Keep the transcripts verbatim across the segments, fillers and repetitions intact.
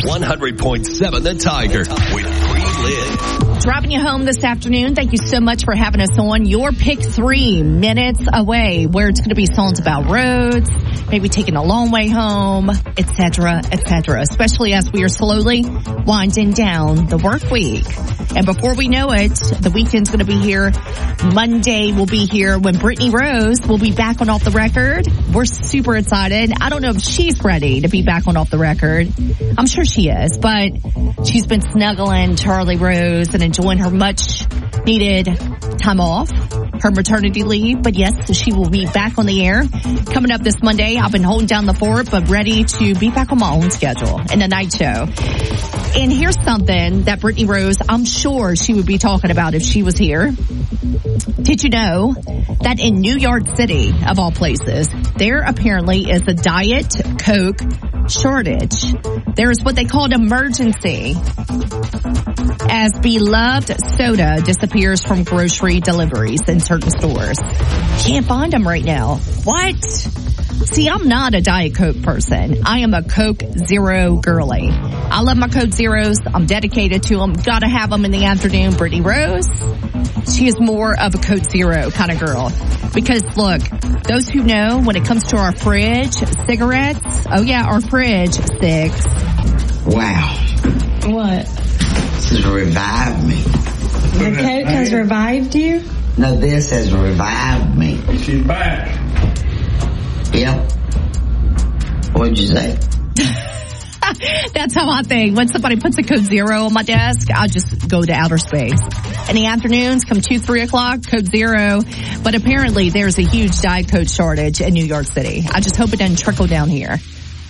one hundred point seven The Tiger with Bree Lynn. Driving you home this afternoon. Thank you so much for having us on. Your pick three minutes away, where it's going to be songs about roads, maybe taking a long way home, et cetera, et cetera, especially as we are slowly winding down the work week. And before we know it, the weekend's going to be here. Monday will be here when Brittany Rose will be back on Off the Record. We're super excited. I don't know if she's ready to be back on Off the Record. I'm sure she is, but she's been snuggling Charlie Rose and enjoying her much needed time off, her maternity leave. But yes, she will be back on the air coming up this Monday. I've been holding down the fort, but ready to be back on my own schedule in the night show. And here's something that Brittany Rose, I'm sure she would be talking about if she was here. Did you know that in New York City, of all places, there apparently is a Diet Coke shortage? There is what they call an emergency, as beloved soda disappears from grocery deliveries in certain stores. Can't find them right now. What? See, I'm not a Diet Coke person. I am a Coke Zero girly. I love my Coke Zeros. I'm dedicated to them. Gotta have them in the afternoon. Brittany Rose, she is more of a Coke Zero kind of girl. Because look, those who know, when it comes to our fridge, cigarettes, oh yeah, our fridge, cigs. Wow. What? This has revived me. The Coke has revived you? No, this has revived me. She's back. Yep. What'd you say? That's how I think. When somebody puts a Coke Zero on my desk, I just go to outer space. In the afternoons, come two, three o'clock, Coke Zero. But apparently there's a huge Diet Coke shortage in New York City. I just hope it doesn't trickle down here.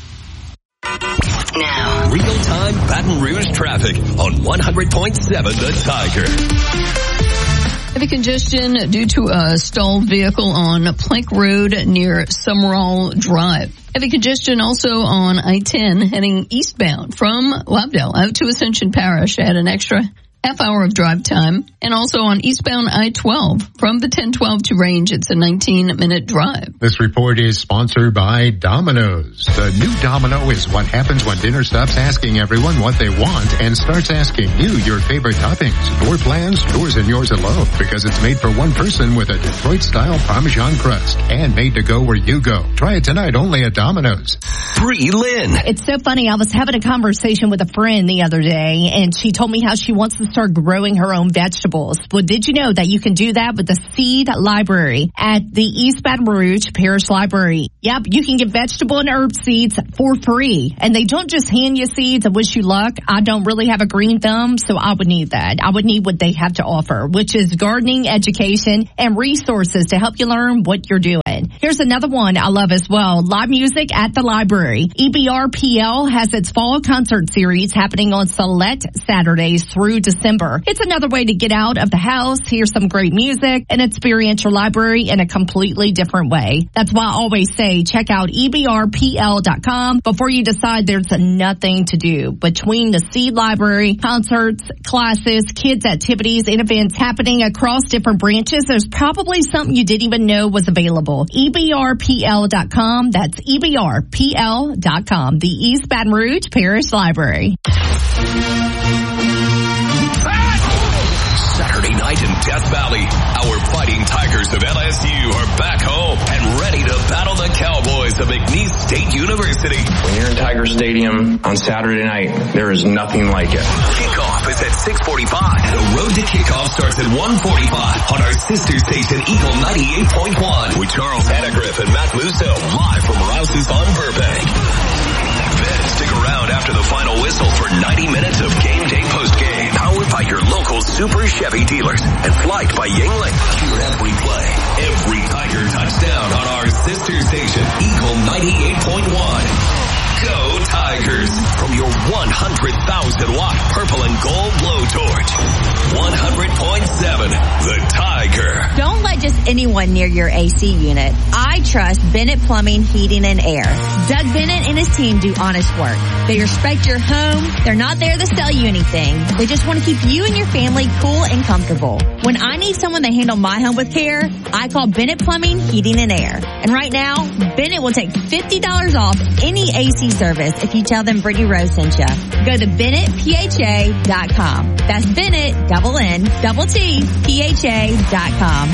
Now, real-time Baton Rouge traffic on one hundred point seven The Tiger. Heavy congestion due to a stalled vehicle on Plank Road near Summerall Drive. Heavy congestion also on I ten heading eastbound from Lobdell out to Ascension Parish at an extra half hour of drive time. And also on eastbound I twelve from the ten twelve to Range, it's a nineteen minute drive. This report is sponsored by Domino's. The new Domino is what happens when dinner stops asking everyone what they want and starts asking you your favorite toppings. Your plans, yours and yours alone, because it's made for one person with a Detroit-style Parmesan crust and made to go where you go. Try it tonight only at Domino's. Bree Lynn. It's so funny. I was having a conversation with a friend the other day, and she told me how she wants to start growing her own vegetables. Well, did you know that you can do that with the Seed Library at the East Baton Rouge Parish Library? Yep, you can get vegetable and herb seeds for free. And they don't just hand you seeds and wish you luck. I don't really have a green thumb, so I would need that. I would need what they have to offer, which is gardening education and resources to help you learn what you're doing. Here's another one I love as well. Live music at the library. E B R P L has its fall concert series happening on select Saturdays through December. It's another way to get out of the house, hear some great music, and experience your library in a completely different way. That's why I always say check out E B R P L dot com before you decide there's nothing to do. Between the Seed Library, concerts, classes, kids' activities, and events happening across different branches, there's probably something you didn't even know was available. E B R P L dot com. That's E B R P L dot com. The East Baton Rouge Parish Library. Saturday night in Death Valley, our Fighting Tigers of L S U are back home and ready to battle the Cowboys of McNeese State University. When you're in Tiger Stadium on Saturday night, there is nothing like it. Kickoff is at six forty-five. The road to kickoff starts at one forty-five on our sister station Eagle ninety-eight point one with Charles Haddegriff and Matt Musso live from Rouse's on Burbank. Then stick around after the final whistle for ninety minutes of game day postgame, powered by your local Super Chevy dealers and flight by Yingling. Hear every play, every Tiger touchdown on our sister station, Eagle ninety-eight point one. Go Tigers! From your one hundred thousand watt purple and gold blowtorch. one hundred point seven, The Tiger. Tiger. Don't let just anyone near your A C unit. I trust Bennett Plumbing, Heating, and Air. Doug Bennett and his team do honest work. They respect your home. They're not there to sell you anything. They just want to keep you and your family cool and comfortable. When I need someone to handle my home with care, I call Bennett Plumbing, Heating, and Air. And right now, Bennett will take fifty dollars off any A C service if you tell them Brittany Rose sent you. Go to Bennett P H A dot com. That's Bennett, double N, double T, P H A dot com.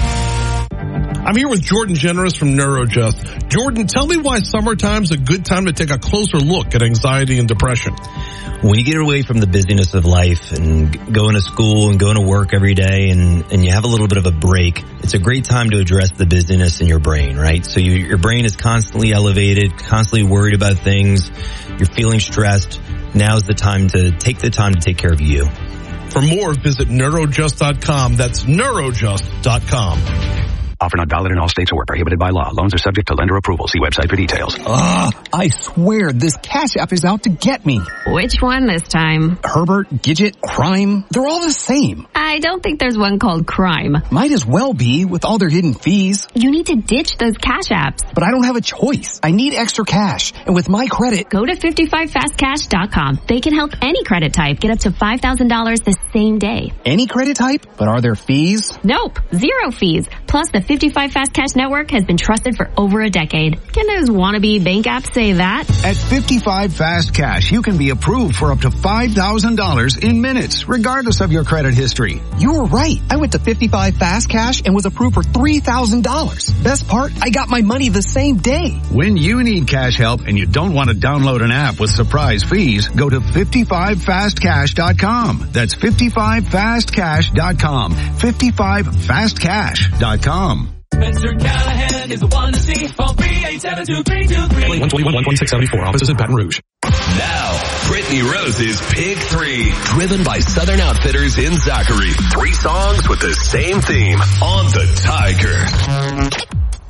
I'm here with Jordan Generous from NeuroJust. Jordan, tell me why summertime's a good time to take a closer look at anxiety and depression. When you get away from the busyness of life and going to school and going to work every day and, and you have a little bit of a break, it's a great time to address the busyness in your brain, right? So you, your brain is constantly elevated, constantly worried about things. You're feeling stressed. Now's the time to take the time to take care of you. For more, visit neurojust dot com. That's neurojust dot com. Offer not valid in all states or prohibited by law. Loans are subject to lender approval. See website for details. Ugh, I swear this Cash App is out to get me. Which one this time? Herbert, Gidget, Crime, they're all the same. I don't think there's one called Crime. Might as well be with all their hidden fees. You need to ditch those Cash Apps. But I don't have a choice. I need extra cash. And with my credit... Go to fifty-five fast cash dot com. They can help any credit type get up to five thousand dollars the same day. Any credit type? But are there fees? Nope. Zero fees. Plus, the fifty-five Fast Cash Network has been trusted for over a decade. Can those wannabe bank apps say that? At fifty-five Fast Cash, you can be approved for up to five thousand dollars in minutes, regardless of your credit history. You're right. I went to fifty-five Fast Cash and was approved for three thousand dollars. Best part, I got my money the same day. When you need cash help and you don't want to download an app with surprise fees, go to fifty-five fast cash dot com. That's fifty-five fast cash dot com. fifty-five fast cash dot com. Mister Callahan is the one to see. Call three eight seven two three two three. one twenty-one, one twenty-six seventy-four. Offices in Baton Rouge. Now, Brittany Rose's Pick Three, driven by Southern Outfitters in Zachary. Three songs with the same theme on the Tiger.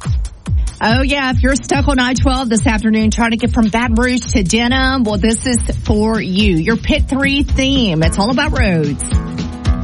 Oh, yeah, if you're stuck on I twelve this afternoon trying to get from Baton Rouge to Denham, well, this is for you. Your Pick Three theme. It's all about roads.